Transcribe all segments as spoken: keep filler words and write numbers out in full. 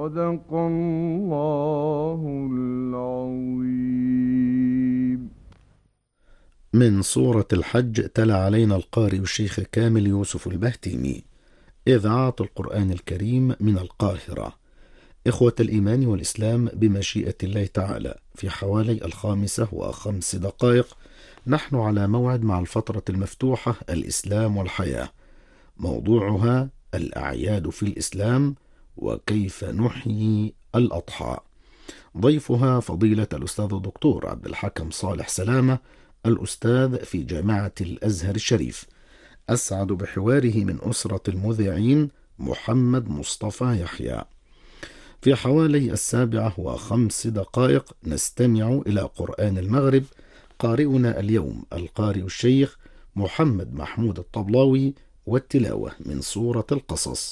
صدق الله العظيم. من سورة الحج تلا علينا القارئ الشيخ كامل يوسف البهتيمي. إذاعة القرآن الكريم من القاهرة. إخوة الإيمان والإسلام، بمشيئة الله تعالى في حوالي الخامسة وخمس دقائق نحن على موعد مع الفترة المفتوحة الإسلام والحياة، موضوعها الأعياد في الإسلام وكيف نحيي الأضحى. ضيفها فضيلة الأستاذ الدكتور عبد الحكم صالح سلامة، الأستاذ في جامعة الأزهر الشريف. أسعد بحواره من أسرة المذيعين محمد مصطفى يحيى. في حوالي السابعة وخمس دقائق نستمع إلى قرآن المغرب. قارئنا اليوم القارئ الشيخ محمد محمود الطبلاوي، والتلاوة من سورة القصص.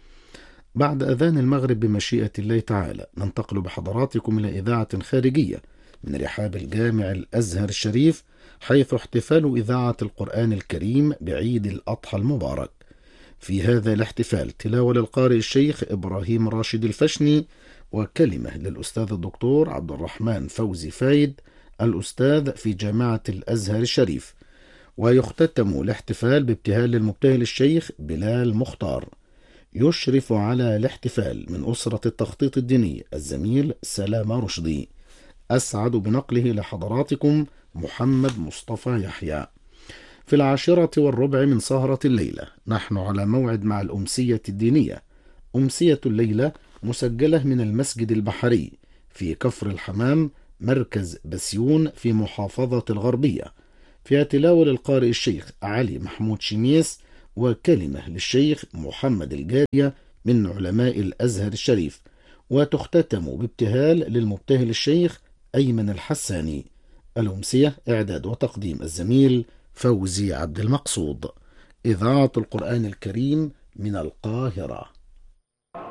بعد أذان المغرب بمشيئة الله تعالى ننتقل بحضراتكم إلى إذاعة خارجية من رحاب الجامع الأزهر الشريف، حيث احتفال إذاعة القرآن الكريم بعيد الأضحى المبارك. في هذا الاحتفال تلاوة للقارئ الشيخ إبراهيم راشد الفشني، وكلمة للأستاذ الدكتور عبد الرحمن فوزي فايد، الأستاذ في جامعة الأزهر الشريف. ويختتم الاحتفال بابتهال للمبتهل الشيخ بلال مختار. يشرف على الاحتفال من أسرة التخطيط الديني الزميل سلامة رشدي. أسعد بنقله لحضراتكم محمد مصطفى يحيى. في العاشرة والربع من سهرة الليلة نحن على موعد مع الأمسية الدينية. أمسية الليلة مسجلة من المسجد البحري في كفر الحمام، مركز بسيون في محافظة الغربية. فيها تلاوة للقارئ الشيخ علي محمود شميس، وكلمة للشيخ محمد الجارية من علماء الأزهر الشريف. وتختتم بابتهال للمبتهل الشيخ أيمن الحساني. الأمسية إعداد وتقديم الزميل فوزي عبد المقصود. إذاعة القرآن الكريم من القاهرة.